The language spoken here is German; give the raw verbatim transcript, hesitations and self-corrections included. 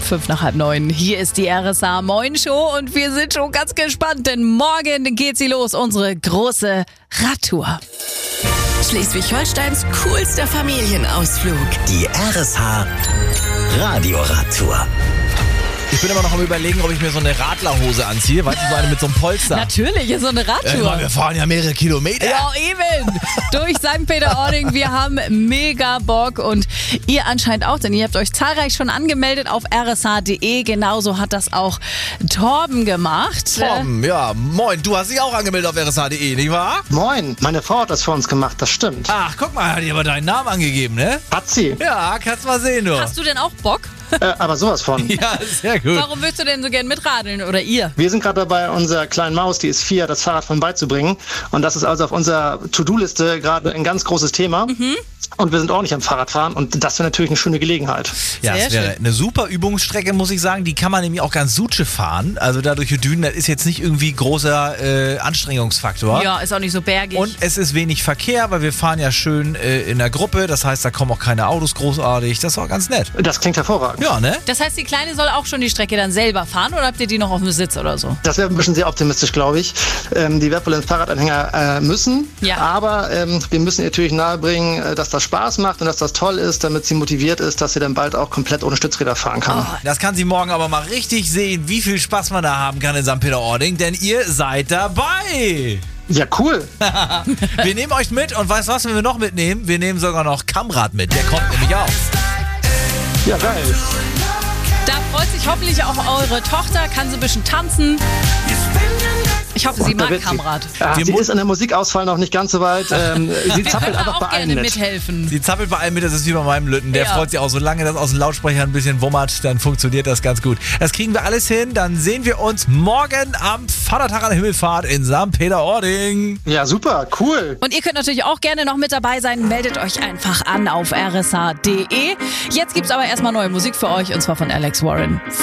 Fünf nach halb neun. Hier ist die R S A Moin Show und wir sind schon ganz gespannt, denn morgen geht sie los, unsere große Radtour. Schleswig-Holsteins coolster Familienausflug. Die R S H Radioradtour. Ich bin immer noch am Überlegen, ob ich mir so eine Radlerhose anziehe. Weißt du, so eine mit so einem Polster. Natürlich, ist so eine Radtour. Äh, wir fahren ja mehrere Kilometer. Ja, eben. Durch Sankt Peter-Ording. Wir haben mega Bock und ihr anscheinend auch, denn ihr habt euch zahlreich schon angemeldet auf r s h punkt d e. Genauso hat das auch Torben gemacht. Torben, ja, moin. Du hast dich auch angemeldet auf r s h punkt d e, nicht wahr? Moin, meine Frau hat das für uns gemacht, das stimmt. Ach, guck mal, hat die aber deinen Namen angegeben, ne? Hat sie. Ja, kannst mal sehen, du. Hast du denn auch Bock? Äh, aber sowas von. Ja, sehr gut. Warum willst du denn so gern mitradeln oder ihr? Wir sind gerade dabei, unserer kleinen Maus, die ist vier, das Fahrrad von beizubringen. Und das ist also auf unserer To-Do-Liste gerade ein ganz großes Thema. Mhm. Und wir sind ordentlich am Fahrradfahren und das wäre natürlich eine schöne Gelegenheit. Ja, Sehr es wäre schön. eine super Übungsstrecke, muss ich sagen. Die kann man nämlich auch ganz Suche fahren. Also da durch die Dünen, das ist jetzt nicht irgendwie großer äh, Anstrengungsfaktor. Ja, ist auch nicht so bergig. Und es ist wenig Verkehr, weil wir fahren ja schön äh, in der Gruppe. Das heißt, da kommen auch keine Autos großartig. Das war ganz nett. Das klingt hervorragend. Ja, ne? Das heißt, die Kleine soll auch schon die Strecke dann selber fahren oder habt ihr die noch auf dem Sitz oder so? Das wäre ein bisschen sehr optimistisch, glaube ich. Ähm, die wird wohl ins Fahrradanhänger äh, müssen. Ja. Aber ähm, wir müssen ihr natürlich nahebringen, äh, dass das Spaß macht und dass das toll ist, damit sie motiviert ist, dass sie dann bald auch komplett ohne Stützräder fahren kann. Oh. Das kann sie morgen aber mal richtig sehen, wie viel Spaß man da haben kann in Sankt Peter-Ording, denn ihr seid dabei. Ja, cool. Wir nehmen euch mit und weißt du was, wenn wir noch mitnehmen? Wir nehmen sogar noch Kamrat mit, der kommt nämlich auch. Ja, geil. Da freut sich hoffentlich auch eure Tochter, kann sie ein bisschen tanzen. Ich hoffe, sie Da mag wird sie- Kamrat. Ja, Die sie Mu- ist an der Musikauswahl noch nicht ganz so weit. Ähm, sie Sie zappelt würde einfach auch bei allen gerne mit. mithelfen. Sie zappelt bei allem mit, das ist wie bei meinem Lütten. Der Ja. freut sich auch, solange das aus den Lautsprechern ein bisschen wummert, dann funktioniert das ganz gut. Das kriegen wir alles hin, dann sehen wir uns morgen am Vatertag an der Himmelfahrt in Sankt Peter-Ording. Ja, super, cool. Und ihr könnt natürlich auch gerne noch mit dabei sein. Meldet euch einfach an auf r s h punkt d e. Jetzt gibt's aber erstmal neue Musik für euch und zwar von Alex Warren.